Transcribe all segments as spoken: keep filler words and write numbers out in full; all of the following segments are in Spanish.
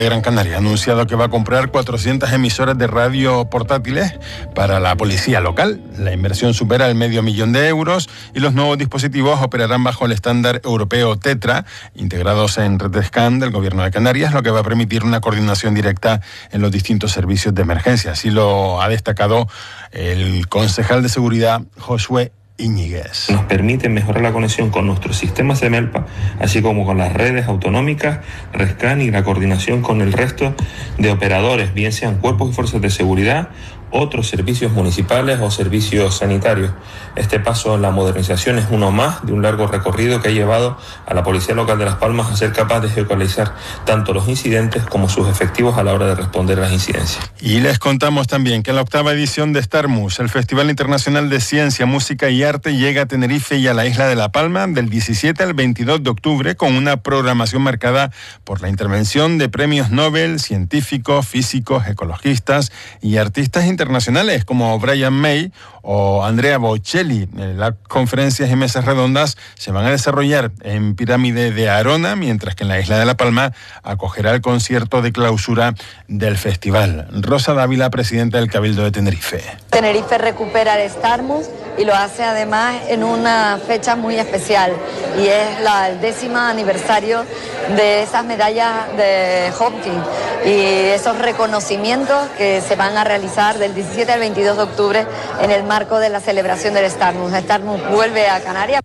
Gran Canaria ha anunciado que va a comprar cuatrocientas emisoras de radio portátiles para la policía local. La inversión supera el medio millón de euros y los nuevos dispositivos operarán bajo el estándar europeo Tetra, integrados en RedScan del Gobierno de Canarias, lo que va a permitir una coordinación directa en los distintos servicios de emergencia. Así lo ha destacado el concejal de seguridad, Josué Iñiguez. Nos permite mejorar la conexión con nuestros sistemas de MELPA, así como con las redes autonómicas, RedScan y la coordinación con el resto de operadores, bien sean cuerpos y fuerzas de seguridad, otros servicios municipales o servicios sanitarios. Este paso en la modernización es uno más de un largo recorrido que ha llevado a la Policía Local de Las Palmas a ser capaz de geolocalizar tanto los incidentes como sus efectivos a la hora de responder a las incidencias. Y les contamos también que la octava edición de STARMUS, el Festival Internacional de Ciencia, Música y Arte, llega a Tenerife y a la isla de La Palma del diecisiete al veintidós de octubre con una programación marcada por la intervención de premios Nobel, científicos, físicos, ecologistas y artistas internacionales internacionales como Brian May o Andrea Bocelli. Las conferencias y mesas redondas se van a desarrollar en Pirámide de Arona, mientras que en la isla de La Palma acogerá el concierto de clausura del festival. Rosa Dávila, presidenta del Cabildo de Tenerife. Tenerife recupera el STARMUS y lo hace además en una fecha muy especial, y es la, el décimo aniversario de esas medallas de Hopkins y esos reconocimientos que se van a realizar del diecisiete al veintidós de octubre en el marco de la celebración del STARMUS. STARMUS vuelve a Canarias.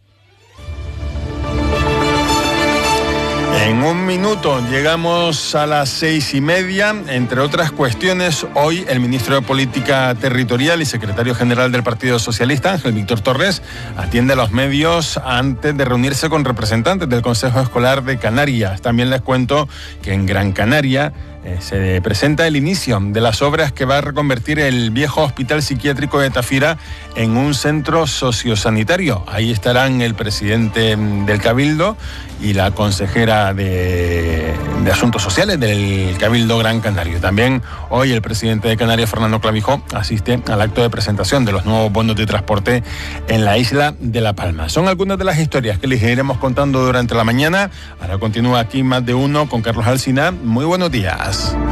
En un minuto llegamos a las seis y media. Entre otras cuestiones, hoy el ministro de Política Territorial y secretario general del Partido Socialista, Ángel Víctor Torres, atiende a los medios antes de reunirse con representantes del Consejo Escolar de Canarias. También les cuento que en Gran Canaria Eh, se presenta el inicio de las obras que va a reconvertir el viejo hospital psiquiátrico de Tafira en un centro sociosanitario. Ahí estarán el presidente del Cabildo y la consejera de, de Asuntos Sociales del Cabildo Gran Canario. También hoy el presidente de Canarias, Fernando Clavijo, asiste al acto de presentación de los nuevos bonos de transporte en la isla de La Palma. Son algunas de las historias que les iremos contando durante la mañana. Ahora continúa aquí Más de Uno con Carlos Alsina. Muy buenos días.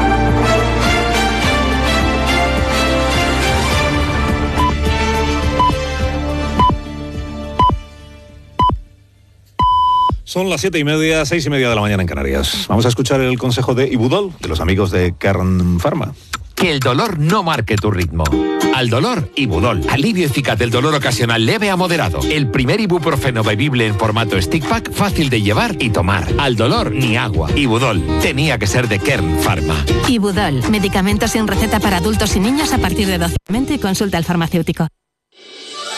Son las siete y media, seis y media de la mañana en Canarias. Vamos a escuchar el consejo de Ibudol, de los amigos de Kern Pharma. Que el dolor no marque tu ritmo. Al dolor, Ibudol. Alivio eficaz del dolor ocasional leve a moderado. El primer ibuprofeno bebible en formato stick pack, fácil de llevar y tomar. Al dolor, ni agua. Ibudol. Tenía que ser de Kern Pharma. Ibudol. Medicamentos sin receta para adultos y niños a partir de doce. Consulta al farmacéutico.